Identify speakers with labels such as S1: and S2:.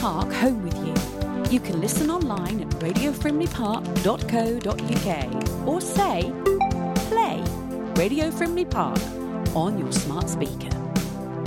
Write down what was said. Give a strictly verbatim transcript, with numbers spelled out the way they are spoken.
S1: Park home with you. You can listen online at radio frimley park dot co dot uk or say, play Radio Frimley Park on your smart speaker.